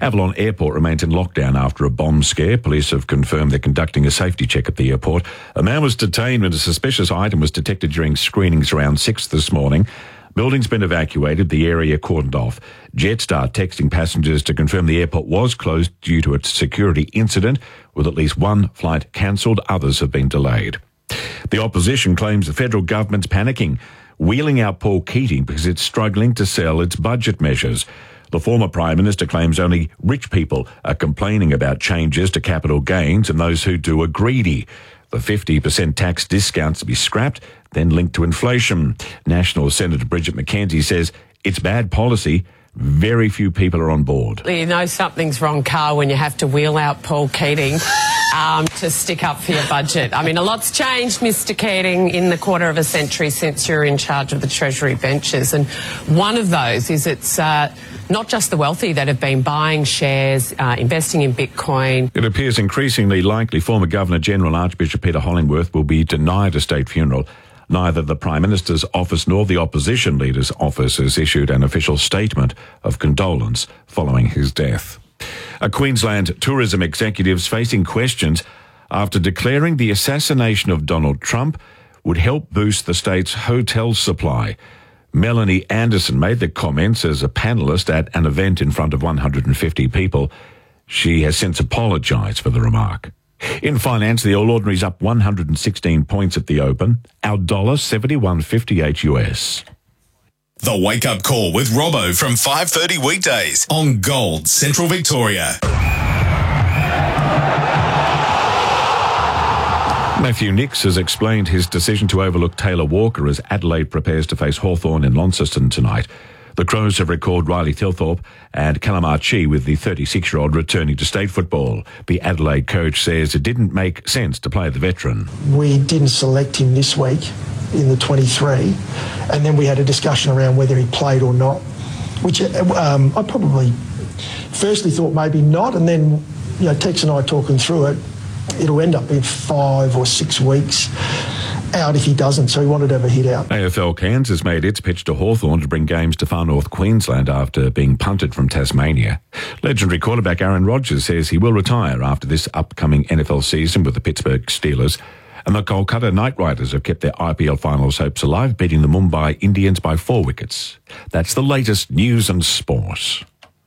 Avalon Airport remains in lockdown after a bomb scare. Police have confirmed they're conducting a safety check at the airport. A man was detained when a suspicious item was detected during screenings around 6 this morning. Building's been evacuated, the area cordoned off. Jetstar texting passengers to confirm the airport was closed due to a security incident, with at least one flight cancelled. Others have been delayed. The opposition claims the federal government's panicking, wheeling out Paul Keating because it's struggling to sell its budget measures. The former Prime Minister claims only rich people are complaining about changes to capital gains and those who do are greedy. The 50% tax discounts to be scrapped, then linked to inflation. National Senator Bridget McKenzie says it's bad policy. Very few people are on board. You know something's wrong, Carl, when you have to wheel out Paul Keating to stick up for your budget. I mean, a lot's changed, Mr Keating, in the quarter of a century since you're in charge of the Treasury benches. And one of those is it's not just the wealthy that have been buying shares, investing in Bitcoin. It appears increasingly likely former Governor-General Archbishop Peter Hollingworth will be denied a state funeral. Neither the Prime Minister's office nor the opposition leader's office has issued an official statement of condolence following his death. A Queensland tourism executive's facing questions after declaring the assassination of Donald Trump would help boost the state's hotel supply. Melanie Anderson made the comments as a panellist at an event in front of 150 people. She has since apologised for the remark. In finance, the All Ordinary's up 116 points at the open. Our dollar 71.58 US. The Wake Up Call with Robbo from 5:30 weekdays on Gold Central Victoria. Matthew Nicks has explained his decision to overlook Taylor Walker as Adelaide prepares to face Hawthorn in Launceston tonight. The Crows have recalled Riley Thilthorpe and Callum Archie, with the 36-year-old returning to state football. The Adelaide coach says it didn't make sense to play the veteran. We didn't select him this week in the 23, and then we had a discussion around whether he played or not, which I probably firstly thought maybe not, and then Tex and I talking through it, it'll end up being 5 or 6 weeks out if he doesn't, so he wanted to have a hit out. AFL Cairns has made its pitch to Hawthorn to bring games to far north Queensland after being punted from Tasmania. Legendary quarterback Aaron Rodgers says he will retire after this upcoming NFL season with the Pittsburgh Steelers. And the Kolkata Knight Riders have kept their IPL finals hopes alive, beating the Mumbai Indians by 4 wickets. That's the latest news and sport.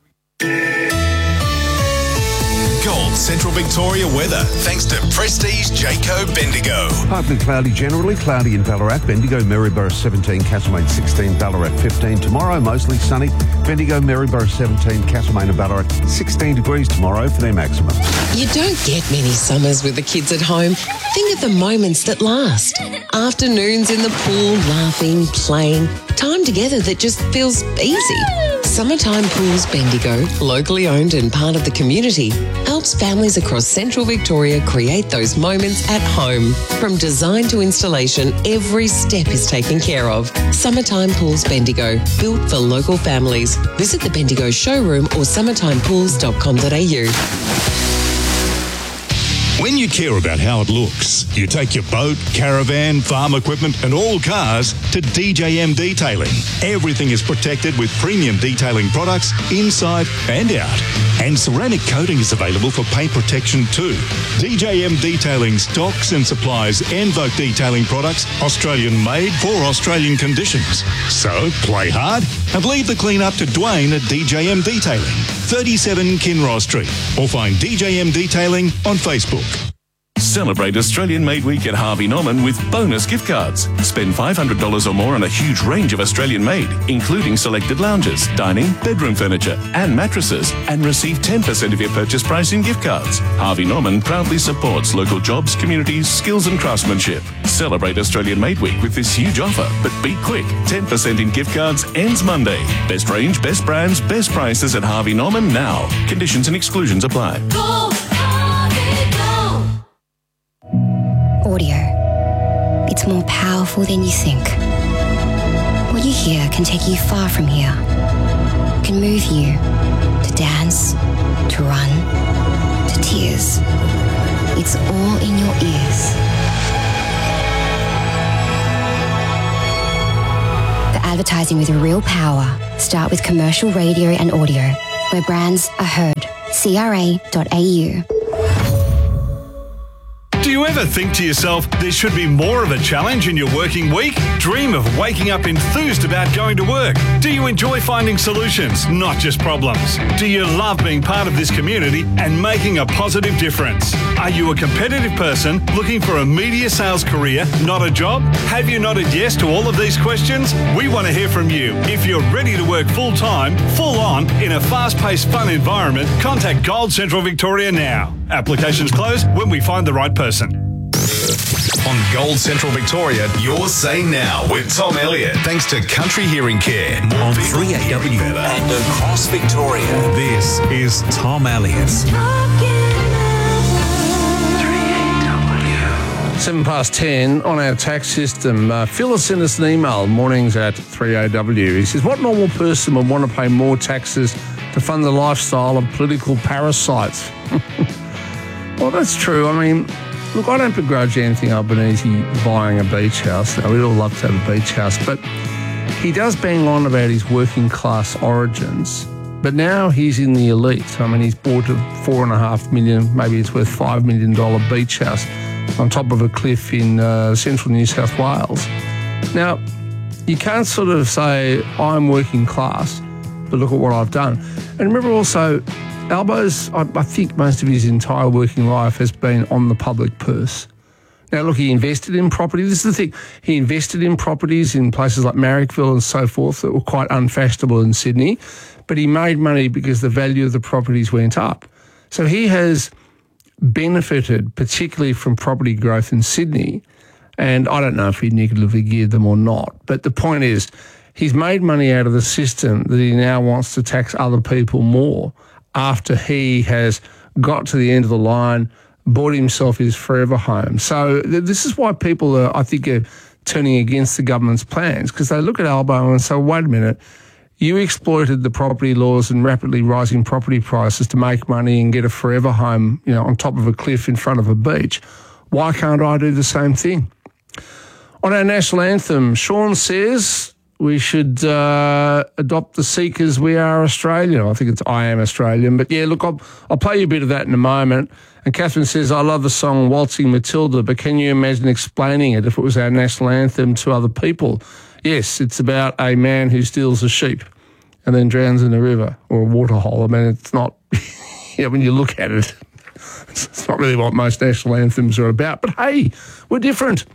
Gold Central Victoria weather, thanks to Prestige Jayco Bendigo. Partly cloudy generally, cloudy in Ballarat, Bendigo, Maryborough 17, Castlemaine 16, Ballarat 15. Tomorrow, mostly sunny, Bendigo, Maryborough 17, Castlemaine and Ballarat 16 degrees tomorrow for their maximum. You don't get many summers with the kids at home. Think of the moments that last. Afternoons in the pool, laughing, playing. Time together that just feels easy. Summertime Pools Bendigo, locally owned and part of the community, helps families across Central Victoria create those moments at home. From design to installation, every step is taken care of. Summertime Pools Bendigo, built for local families. Visit the Bendigo showroom or summertimepools.com.au. When you care about how it looks, you take your boat, caravan, farm equipment and all cars to DJM Detailing. Everything is protected with premium detailing products inside and out. And ceramic coating is available for paint protection too. DJM Detailing stocks and supplies Envoke detailing products, Australian made for Australian conditions. So play hard and leave the clean up to Dwayne at DJM Detailing, 37 Kinross Street, or find DJM Detailing on Facebook. Celebrate Australian Made Week at Harvey Norman with bonus gift cards. Spend $500 or more on a huge range of Australian made, including selected lounges, dining, bedroom furniture and mattresses, and receive 10% of your purchase price in gift cards. Harvey Norman proudly supports local jobs, communities, skills and craftsmanship. Celebrate Australian Made Week with this huge offer, but be quick. 10% in gift cards ends Monday. Best range, best brands, best prices at Harvey Norman now. Conditions and exclusions apply. Go, Harvey, go. Audio. It's more powerful than you think. What you hear can take you far from here. It can move you to dance, to run, to tears. It's all in your ears. For advertising with real power, start with commercial radio and audio. where brands are heard. CRA.au. Do you ever think to yourself, there should be more of a challenge in your working week? Dream of waking up enthused about going to work? Do you enjoy finding solutions, not just problems? Do you love being part of this community and making a positive difference? Are you a competitive person looking for a media sales career, not a job? Have you nodded yes to all of these questions? We want to hear from you. If you're ready to work full-time, full-on, in a fast-paced, fun environment, contact Gold Central Victoria now. Applications close when we find the right person. On Gold Central Victoria, your say now with Tom Elliott. Thanks to Country Hearing Care. On 3AW and across Victoria, this is Tom Elliott. 10:07 on our tax system. Phil sent us an email, mornings at 3AW. He says, what normal person would want to pay more taxes to fund the lifestyle of political parasites? Well, that's true. I mean, look, I don't begrudge Anthony Albanese buying a beach house. We'd all love to have a beach house, but he does bang on about his working class origins. But now he's in the elite. I mean, he's bought a $4.5 million, maybe it's worth $5 million beach house on top of a cliff in central New South Wales. Now, you can't sort of say, I'm working class, but look at what I've done. And remember also, Albo's, I think most of his entire working life has been on the public purse. Now, look, he invested in property. This is the thing. He invested in properties in places like Marrickville and so forth that were quite unfashionable in Sydney, but he made money because the value of the properties went up. So he has benefited particularly from property growth in Sydney, and I don't know if he negatively geared them or not, but the point is he's made money out of the system that he now wants to tax other people more after he has got to the end of the line, bought himself his forever home. So this is why people are, I think, are turning against the government's plans, because they look at Albo and say, wait a minute, you exploited the property laws and rapidly rising property prices to make money and get a forever home, you know, on top of a cliff in front of a beach. Why can't I do the same thing? On our national anthem, Sean says we should adopt the Seekers, We Are Australian. I think it's I Am Australian. But yeah, look, I'll play you a bit of that in a moment. And Catherine says, I love the song Waltzing Matilda, but can you imagine explaining it if it was our national anthem to other people? Yes, it's about a man who steals a sheep and then drowns in a river or a waterhole. I mean, it's not, you know, when you look at it, it's not really what most national anthems are about. But hey, we're different.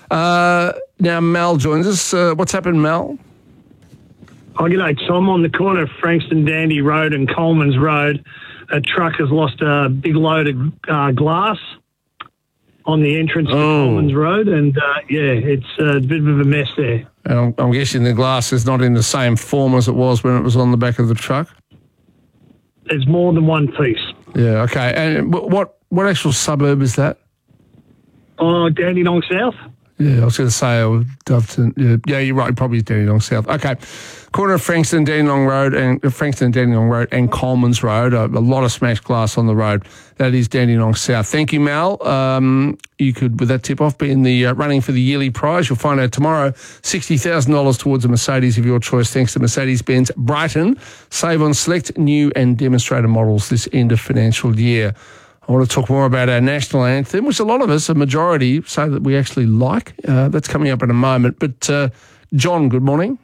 Now Mel joins us. What's happened, Mel? Oh, g'day, Tom. On the corner of Frankston Dandy Road and Coleman's Road, a truck has lost a big load of glass on the entrance to Coleman's Road, and it's a bit of a mess there. And I'm guessing the glass is not in the same form as it was when it was on the back of the truck? There's more than one piece. Yeah, okay. And what actual suburb is that? Oh, Dandenong South. Yeah, I was going to say Doveton. Yeah, you're right. Probably Dandenong South. Okay, corner of Frankston Dandenong Road and Coleman's Road. A lot of smashed glass on the road. That is Dandenong South. Thank you, Mal. You could, with that tip-off, be in the running for the yearly prize. You'll find out tomorrow $60,000 towards a Mercedes of your choice, thanks to Mercedes-Benz Brighton. Save on select new and demonstrator models this end of financial year. I want to talk more about our national anthem, which a lot of us, a majority, say that we actually like. That's coming up in a moment. But, John, good morning.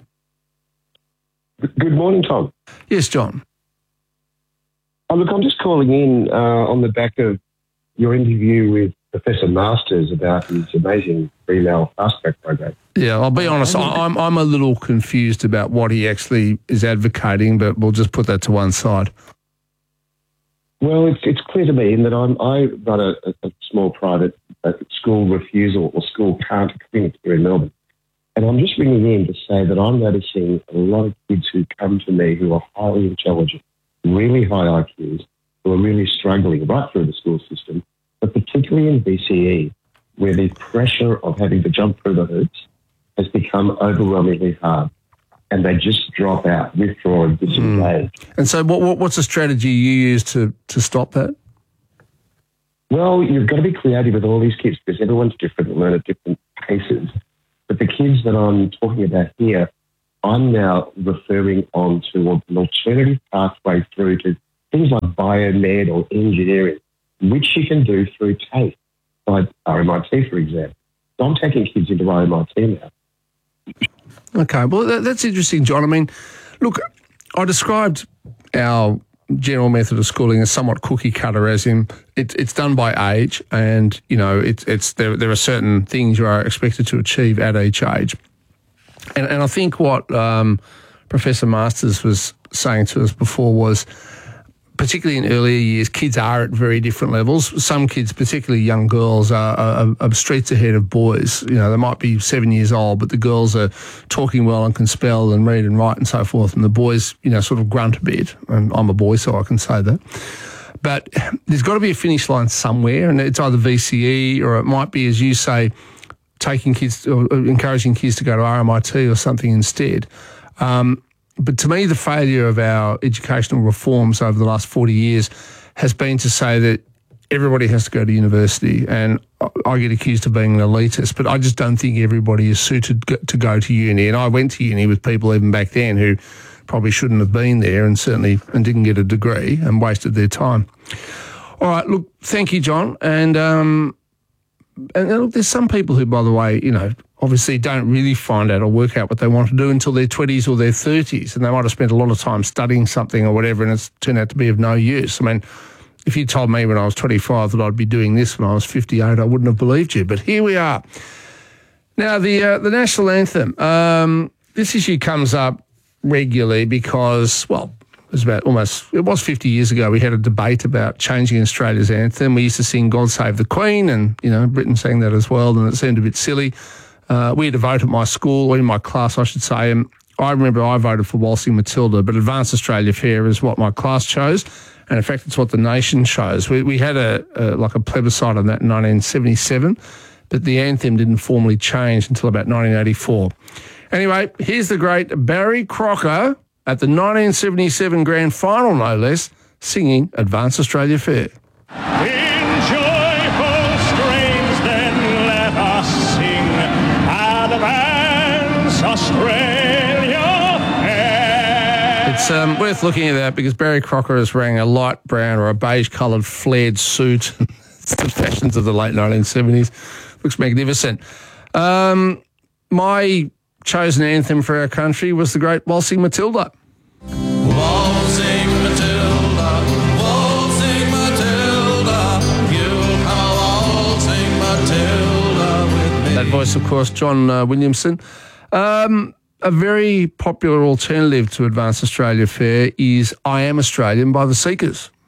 Good morning, Tom. Yes, John. Oh, look, I'm just calling in on the back of your interview with Professor Masters about his amazing female fast-track program. Yeah, I'll be honest, I'm a little confused about what he actually is advocating, but we'll just put that to one side. Well, it's clear to me in that I run a small private school refusal or school can't clinic here in Melbourne. And I'm just ringing in to say that I'm noticing a lot of kids who come to me who are highly intelligent, really high IQs, who are really struggling right through the school system, but particularly in BCE, where the pressure of having to jump through the hoops has become overwhelmingly hard. And they just drop out, withdraw and disengage. And so what's the strategy you use to stop that? Well, you've got to be creative with all these kids because everyone's different and learn at different paces. But the kids that I'm talking about here I'm now referring on to an alternative pathway through to things like biomed or engineering, which you can do through TAFE, by RMIT, for example. So I'm taking kids into RMIT now. Okay, well, that's interesting, John. I mean, look, I described our general method of schooling as somewhat cookie cutter, as in it's done by age, and you know there are certain things you are expected to achieve at each age. And I think what Professor Masters was saying to us before was, particularly in earlier years, kids are at very different levels. Some kids, particularly young girls, are streets ahead of boys. You know, they might be 7 years old, but the girls are talking well and can spell and read and write and so forth, and the boys, you know, sort of grunt a bit. And I'm a boy, so I can say that. But there's got to be a finish line somewhere, and it's either VCE or it might be, as you say, taking kids or encouraging kids to go to RMIT or something instead. But to me, the failure of our educational reforms over the last 40 years has been to say that everybody has to go to university, and I get accused of being an elitist, but I just don't think everybody is suited to go to uni. And I went to uni with people even back then who probably shouldn't have been there and didn't get a degree and wasted their time. All right, look, thank you, John. And look, there's some people who, by the way, you know, obviously don't really find out or work out what they want to do until their 20s or their 30s, and they might have spent a lot of time studying something or whatever, and it's turned out to be of no use. I mean, if you told me when I was 25 that I'd be doing this when I was 58, I wouldn't have believed you, but here we are. Now, the national anthem, this issue comes up regularly because, well, it was 50 years ago, we had a debate about changing Australia's anthem. We used to sing God Save the Queen, and, you know, Britain sang that as well, and it seemed a bit silly. We had a vote at my school, or in my class, I should say, and I remember I voted for Waltzing Matilda, but Advanced Australia Fair is what my class chose, and in fact, it's what the nation chose. We had a plebiscite on that in 1977, but the anthem didn't formally change until about 1984. Anyway, here's the great Barry Crocker at the 1977 grand final, no less, singing Advanced Australia Fair. In joyful strains then let us sing Advance Australia Fair. It's worth looking at that because Barry Crocker is wearing a light brown or a beige-coloured flared suit. It's the fashions of the late 1970s. Looks magnificent. My chosen anthem for our country was the great Waltzing Matilda. Waltzing Matilda, you'll come waltzing Matilda with me. That voice, of course, John Williamson. A very popular alternative to Advanced Australia Fair is I Am Australian by the Seekers.